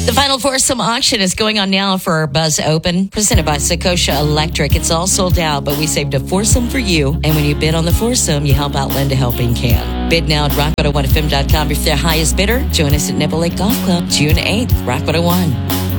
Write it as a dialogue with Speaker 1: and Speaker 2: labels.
Speaker 1: The final foursome auction is going on now for our Buzz Open, presented by Sakosha Electric. It's all sold out, but we saved a foursome for you. And when you bid on the foursome, you help out Lend a Helping Hand. Bid now at rock101fm.com. If they're highest bidder, join us at Nipple Lake Golf Club, June 8th, Rock 101.